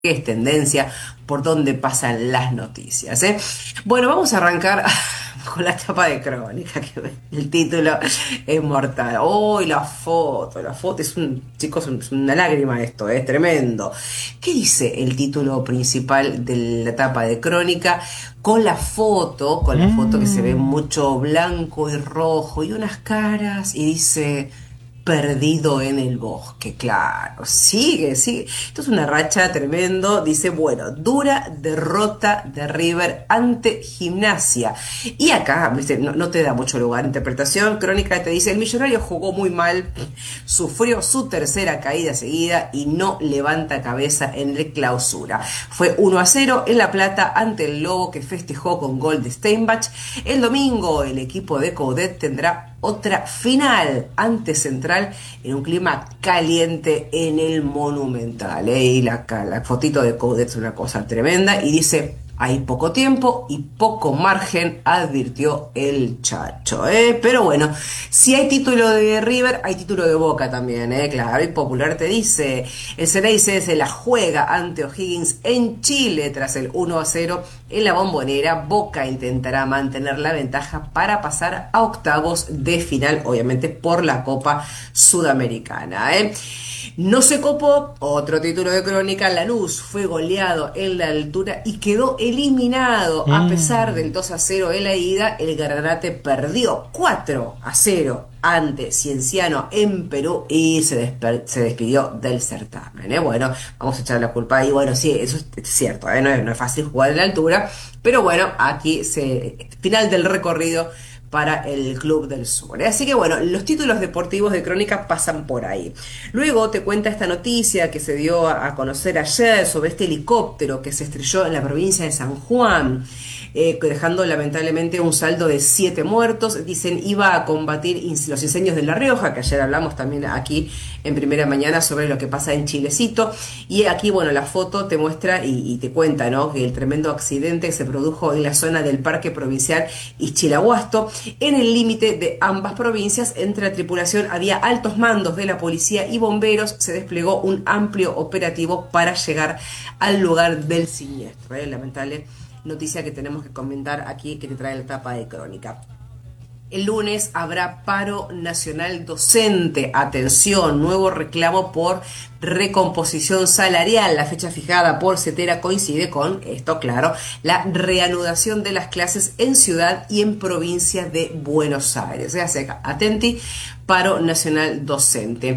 qué es tendencia, por dónde pasan las noticias, ¿eh? Bueno, vamos a arrancar con la tapa de Crónica, que el título es mortal. ¡Oh, y la foto es chicos, es una lágrima esto, es tremendo! ¿Qué dice el título principal de la tapa de Crónica? Con la foto que se ve mucho blanco y rojo y unas caras, y dice: perdido en el bosque. Claro, sigue. Esto es una racha tremendo. Dice, bueno, dura derrota de River ante Gimnasia. Y acá, ¿viste? No te da mucho lugar a interpretación. Crónica te dice: el Millonario jugó muy mal, sufrió su tercera caída seguida y no levanta cabeza en el Clausura. Fue 1-0 en La Plata ante el Lobo, que festejó con gol de Steinbach. El domingo el equipo de Coudet tendrá otra final ante Central en un clima caliente en el Monumental, ¿eh? Y la fotito de Coudet es una cosa tremenda y dice: hay poco tiempo y poco margen, advirtió el Chacho, ¿eh? Pero bueno, si hay título de River, hay título de Boca también, ¿eh? Claro, y Popular te dice: el Ceneice se la juega ante O'Higgins en Chile tras el 1-0 en la Bombonera. Boca intentará mantener la ventaja para pasar a octavos de final, obviamente por la Copa Sudamericana, ¿eh? No se copó, otro título de Crónica: Lanús fue goleado en la altura y quedó eliminado. A pesar del 2-0 en la ida, el Granate perdió 4-0 ante Cienciano en Perú y se despidió del certamen, ¿eh? Bueno, vamos a echar la culpa ahí. Bueno, sí, eso es cierto, ¿eh? No es fácil jugar en la altura, pero bueno, aquí final del recorrido para el Club del Sur, ¿eh? Así que bueno, los títulos deportivos de Crónica pasan por ahí. Luego te cuenta esta noticia que se dio a conocer ayer sobre este helicóptero que se estrelló en la provincia de San Juan, dejando lamentablemente un saldo de 7 muertos. Dicen iba a combatir los incendios de La Rioja, que ayer hablamos también aquí en Primera Mañana sobre lo que pasa en Chilecito. Y aquí, bueno, la foto te muestra y te cuenta, ¿no?, que el tremendo accidente se produjo en la zona del Parque Provincial Ixtlahuasto, en el límite de ambas provincias. Entre la tripulación había altos mandos de la policía y bomberos. Se desplegó un amplio operativo para llegar al lugar del siniestro, ¿eh? Lamentable noticia que tenemos que comentar aquí, que te trae la tapa de Crónica. El lunes habrá paro nacional docente. Atención, nuevo reclamo por recomposición salarial. La fecha fijada por CETERA coincide con esto, claro, la reanudación de las clases en ciudad y en provincia de Buenos Aires. O sea, atenti, paro nacional docente.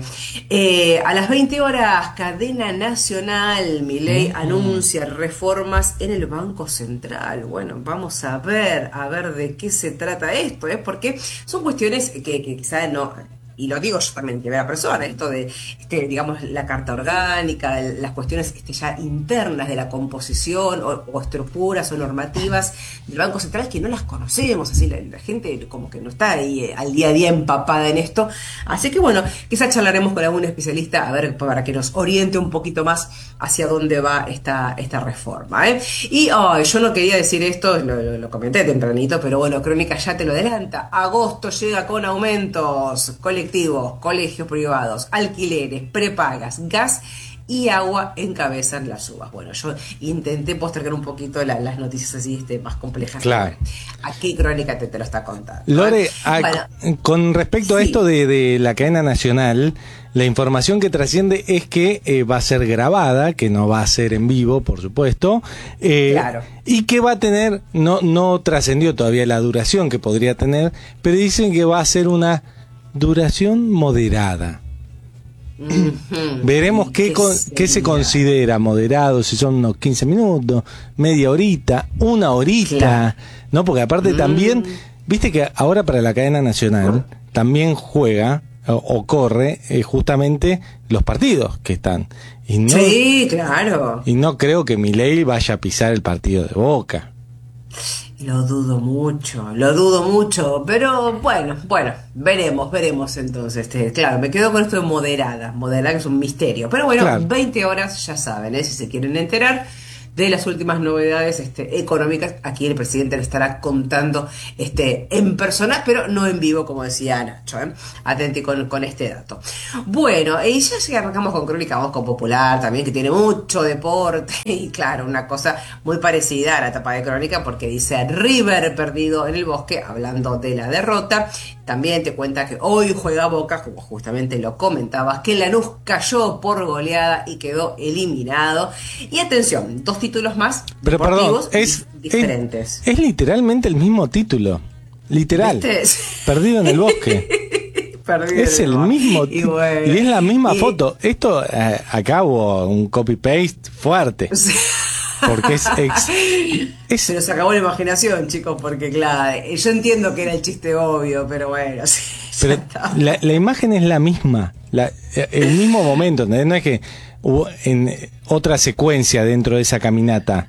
A las 20 horas, cadena nacional. Milei anuncia reformas en el Banco Central. Bueno, vamos a ver de qué se trata esto, ¿eh? Porque son cuestiones que quizás no... Y lo digo yo también, que primera persona, esto de, digamos, la carta orgánica, las cuestiones ya internas de la composición o estructuras o normativas del Banco Central, que no las conocemos, así la gente como que no está ahí al día a día empapada en esto. Así que bueno, quizás charlaremos con algún especialista, a ver, para que nos oriente un poquito más hacia dónde va esta reforma, ¿eh? Y yo no quería decir esto, lo comenté tempranito, pero bueno, Crónica ya te lo adelanta. Agosto llega con aumentos colectivos, colegios privados, alquileres, prepagas, gas y agua encabezan las subas. Bueno, yo intenté postergar un poquito las noticias así más complejas. Claro. Aquí Crónica te lo está contando. Lore, bueno, con respecto a sí, esto de la cadena nacional, la información que trasciende es que va a ser grabada, que no va a ser en vivo, por supuesto, claro. Y que va a tener, no trascendió todavía la duración que podría tener, pero dicen que va a ser una duración moderada. Veremos qué se considera moderado, si son unos 15 minutos, media horita, una horita, claro. ¿No? Porque aparte también, viste que ahora para la cadena nacional también juega o corre justamente los partidos que están. Y no, sí, claro. Y no creo que Milei vaya a pisar el partido de Boca. Lo dudo mucho, pero bueno, veremos entonces. Claro, me quedo con esto de moderada que es un misterio, pero bueno, claro. 20 horas ya saben, si se quieren enterar, de las últimas novedades económicas. Aquí el presidente le estará contando en persona, pero no en vivo, como decía Nacho. Atenti con este dato. Bueno, y ya arrancamos con Crónica, vamos con Popular también, que tiene mucho deporte, y claro, una cosa muy parecida a la tapa de Crónica, porque dice River perdido en el Bosque, hablando de la derrota. También te cuenta que hoy juega Boca, como justamente lo comentabas, que Lanús cayó por goleada y quedó eliminado. Y atención, 2 títulos más deportivos. Pero perdón, diferentes. Es literalmente el mismo título. Literal. ¿Viste? Perdido en el Bosque. Es el mismo y es la misma foto. Esto acá hubo un copy-paste fuerte. Porque pero se acabó la imaginación, chicos, porque claro, yo entiendo que era el chiste obvio, pero bueno, sí, pero la imagen es la misma, el mismo momento, ¿entendés? No es que hubo en otra secuencia dentro de esa caminata.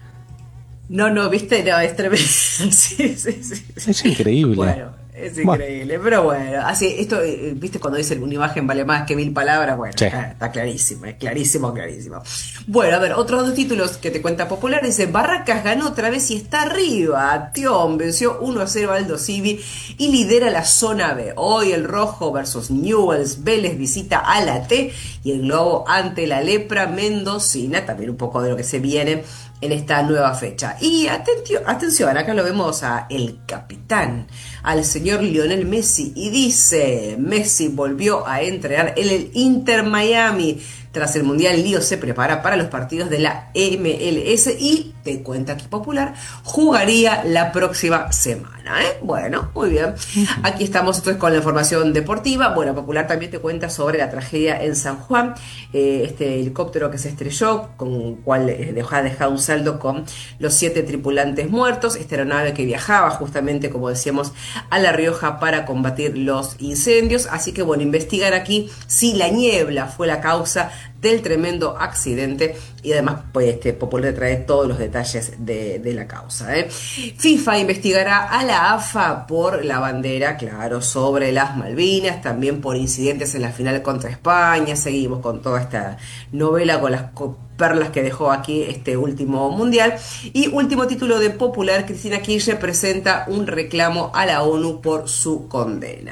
No, viste, no, es tremendo. Sí. Es increíble. Bueno, es increíble, pero bueno, así, esto, viste, cuando dice una imagen vale más que 1000 palabras, bueno, sí. Está clarísimo, es clarísimo. Bueno, a ver, otros 2 títulos que te cuenta Popular, dice, Barracas ganó otra vez y está arriba, Tión venció 1-0 a Aldo Civi y lidera la zona B. Hoy el Rojo versus Newell's, Vélez visita a la T y el Globo ante la Lepra mendocina, también un poco de lo que se viene en esta nueva fecha. Y atención, acá lo vemos a el capitán, al señor Lionel Messi, y dice, Messi volvió a entrenar en el Inter Miami. Tras el Mundial, Lío se prepara para los partidos de la MLS y, te cuenta aquí Popular, jugaría la próxima semana. Bueno, muy bien. Aquí estamos entonces con la información deportiva. Bueno, Popular también te cuenta sobre la tragedia en San Juan, este helicóptero que se estrelló, con el cual ha dejado un saldo con los 7 tripulantes muertos. Esta aeronave que viajaba justamente, como decíamos, a La Rioja para combatir los incendios. Así que bueno, investigar aquí si la niebla fue la causa del tremendo accidente, y además pues Popular trae todos los detalles de la causa. FIFA investigará a la AFA por la bandera, claro, sobre las Malvinas, también por incidentes en la final contra España. Seguimos con toda esta novela, con las perlas que dejó aquí este último mundial. Y último título de Popular, Cristina Kirchner presenta un reclamo a la ONU por su condena.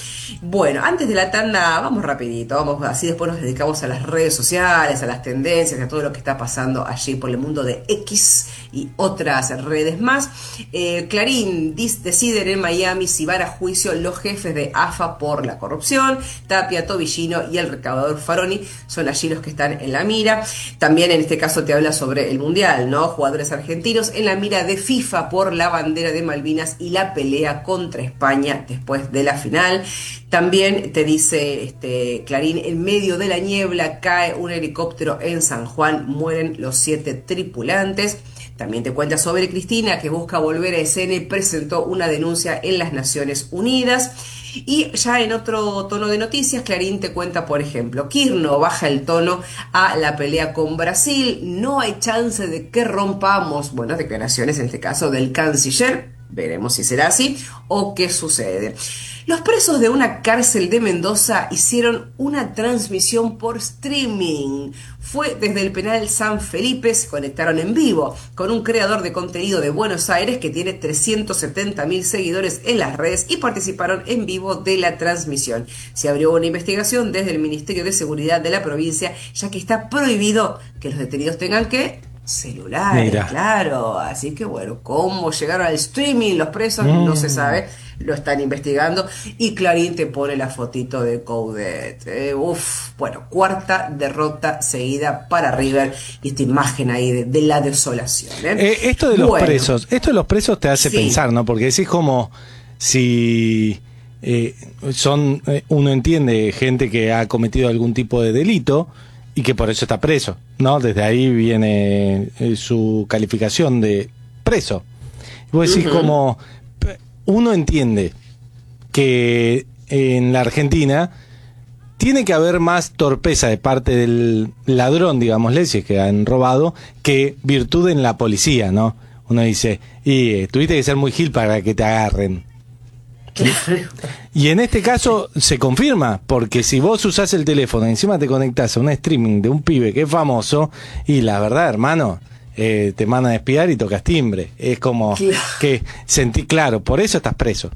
Bueno, antes de la tanda, vamos rapidito, vamos así, después nos dedicamos a las redes sociales, a las tendencias, a todo lo que está pasando allí por el mundo de X y otras redes más. Clarín deciden en Miami si van a juicio los jefes de AFA por la corrupción. Tapia, Tobillino y el recaudador Faroni son allí los que están en la mira. También en este caso te habla sobre el Mundial, ¿no? Jugadores argentinos en la mira de FIFA por la bandera de Malvinas y la pelea contra España después de la final. También te dice Clarín, en medio de la niebla cae un helicóptero en San Juan, mueren los 7 tripulantes. También te cuenta sobre Cristina, que busca volver a escena y presentó una denuncia en las Naciones Unidas. Y ya en otro tono de noticias, Clarín te cuenta, por ejemplo, Kirchner baja el tono a la pelea con Brasil, no hay chance de que rompamos, bueno, declaraciones en este caso del canciller, veremos si será así o qué sucede. Los presos de una cárcel de Mendoza hicieron una transmisión por streaming. Fue desde el penal San Felipe, se conectaron en vivo con un creador de contenido de Buenos Aires que tiene 370.000 seguidores en las redes y participaron en vivo de la transmisión. Se abrió una investigación desde el Ministerio de Seguridad de la provincia, ya que está prohibido que los detenidos tengan que celulares. Mira. Claro, así que bueno, cómo llegaron al streaming los presos no se sabe, lo están investigando. Y Clarín te pone la fotito de Coudet. Bueno, 4ª derrota seguida para River, y esta imagen ahí de la desolación. Esto de los presos te hace pensar, ¿no? Porque decís como si uno entiende gente que ha cometido algún tipo de delito y que por eso está preso, ¿no? Desde ahí viene su calificación de preso. Vos decís como, uno entiende que en la Argentina tiene que haber más torpeza de parte del ladrón, digámosle, si es que han robado, que virtud en la policía, ¿no? Uno dice, tuviste que ser muy gil para que te agarren. Y en este caso se confirma, porque si vos usás el teléfono y encima te conectás a un streaming de un pibe que es famoso, y la verdad, hermano, te mandan a espiar y tocas timbre. Es como que sentí, claro, por eso estás preso.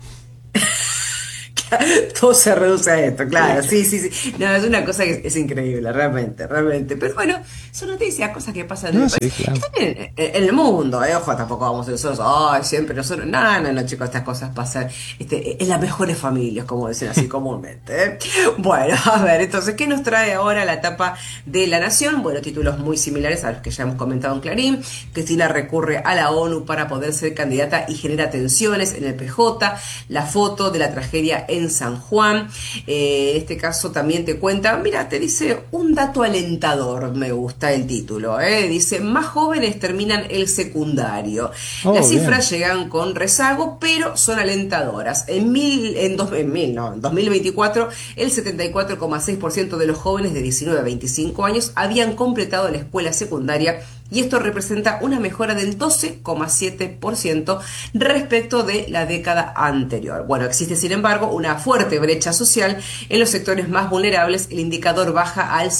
Todo se reduce a esto, claro, sí. No, es una cosa que es increíble, realmente. Pero bueno, son noticias, cosas que pasan en el país. Sí, claro. Y también en el mundo, ojo, tampoco vamos a nosotros, siempre nosotros. No, chicos, estas cosas pasan en las mejores familias, como dicen así comúnmente. Bueno, a ver, entonces, ¿qué nos trae ahora la tapa de La Nación? Bueno, títulos muy similares a los que ya hemos comentado en Clarín. Cristina recurre a la ONU para poder ser candidata y genera tensiones en el PJ. La foto de la tragedia en San Juan. Este caso también te cuenta, mira, te dice un dato alentador, me gusta el título, dice, más jóvenes terminan el secundario. Las cifras llegan con rezago, pero son alentadoras. En 2024, el 74,6% de los jóvenes de 19 a 25 años habían completado la escuela secundaria, y esto representa una mejora del 12,7% respecto de la década anterior. Bueno, existe sin embargo una fuerte brecha social en los sectores más vulnerables. El indicador baja al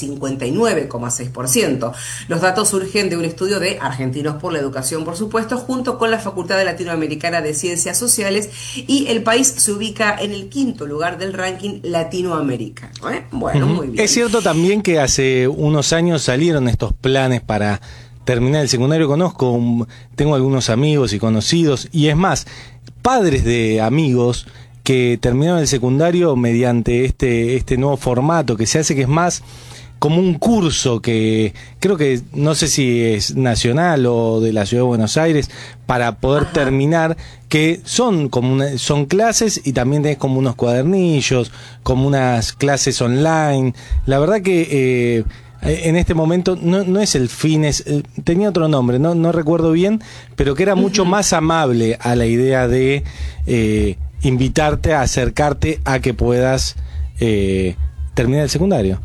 59,6%. Los datos surgen de un estudio de Argentinos por la Educación, por supuesto, junto con la Facultad Latinoamericana de Ciencias Sociales, y el país se ubica en el 5º lugar del ranking latinoamericano. Bueno, muy bien. Es cierto también que hace unos años salieron estos planes para terminar el secundario. Tengo algunos amigos y conocidos, y es más, padres de amigos que terminaron el secundario mediante este nuevo formato que se hace, que es más como un curso, que creo que, no sé si es nacional o de la Ciudad de Buenos Aires, para poder terminar, que son son clases, y también tenés como unos cuadernillos, como unas clases online. La verdad que en este momento no es el Fines, tenía otro nombre, no recuerdo bien, pero que era mucho más amable a la idea de invitarte a acercarte a que puedas terminar el secundario.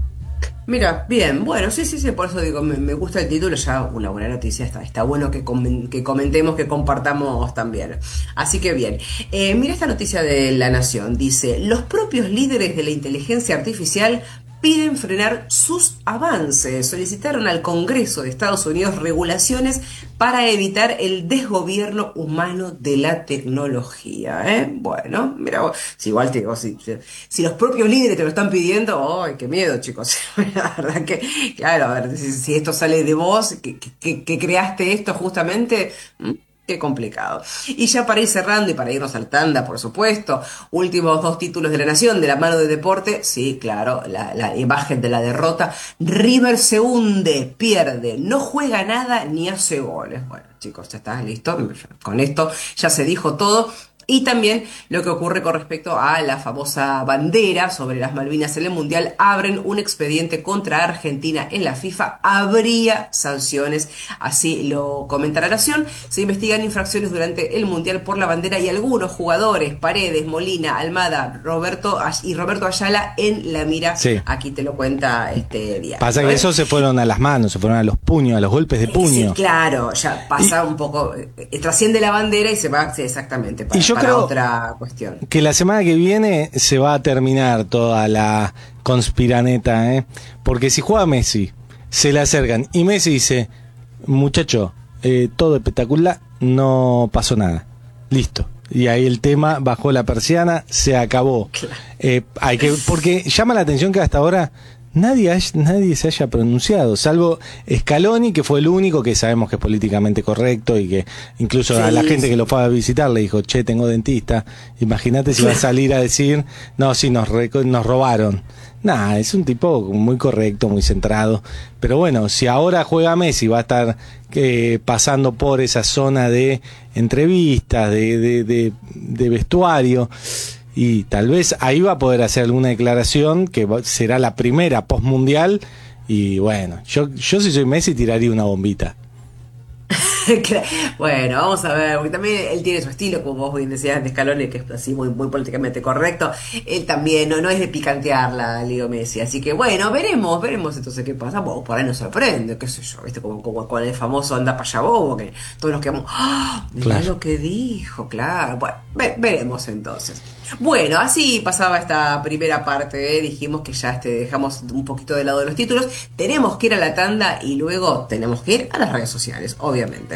Mira, bien, bueno, sí, por eso digo, me gusta el título, ya una buena noticia, está bueno que comentemos, que compartamos también. Así que bien, mira esta noticia de La Nación, dice, los propios líderes de la inteligencia artificial piden frenar sus avances. Solicitaron al Congreso de Estados Unidos regulaciones para evitar el desgobierno humano de la tecnología. Bueno, mira vos, igual te digo, si los propios líderes te lo están pidiendo, ¡ay, qué miedo, chicos! La verdad que, claro, a ver, si esto sale de vos, que creaste esto justamente. Qué complicado. Y ya para ir cerrando y para irnos al tanda, por supuesto, últimos 2 títulos de La Nación, de la mano de deporte. Sí, claro, la imagen de la derrota. River se hunde, pierde, no juega nada ni hace goles. Bueno, chicos, ya está listo. Con esto ya se dijo todo. Y también lo que ocurre con respecto a la famosa bandera sobre las Malvinas en el Mundial. Abren un expediente contra Argentina en la FIFA. Habría sanciones, así lo comenta La Nación. Se investigan infracciones durante el Mundial por la bandera, y algunos jugadores, Paredes, Molina, Almada, Roberto Ayala, en la mira. Sí. Aquí te lo cuenta este día. Pasa que eso se fueron a las manos, se fueron a los puños, a los golpes de puño. Sí, claro, ya pasa un poco, trasciende la bandera y se va, sí, exactamente, para otra cuestión. Que la semana que viene se va a terminar toda la conspiraneta, porque si juega Messi, se le acercan y Messi dice, muchacho, todo espectacular, no pasó nada, listo. Y ahí el tema bajó la persiana, se acabó. Claro. Porque llama la atención que hasta ahora nadie se haya pronunciado, salvo Scaloni, que fue el único que sabemos que es políticamente correcto, y que incluso a la gente que lo fue a visitar le dijo, che, tengo dentista. Imagínate si va a salir a decir, no, sí, nos robaron. Nah, es un tipo muy correcto, muy centrado. Pero bueno, si ahora juega Messi, va a estar pasando por esa zona de entrevistas, de vestuario, y tal vez ahí va a poder hacer alguna declaración que será la primera post-mundial. Y bueno, yo si soy Messi tiraría una bombita. Bueno, vamos a ver, porque también él tiene su estilo, como vos bien decías, de Scaloni, que es así muy políticamente correcto. Él también no es de picantearla, Leo Messi. Así que bueno, veremos entonces qué pasa. Bueno, por ahí nos sorprende, qué sé yo, ¿viste? Como con el famoso anda para allá bobo, que todos nos quedamos, ¡ah! Mirá Claro. lo que dijo, claro. Bueno, veremos entonces. Bueno, así pasaba esta primera parte, ¿eh? Dijimos que ya dejamos un poquito de lado de los títulos. Tenemos que ir a la tanda y luego tenemos que ir a las redes sociales, obviamente.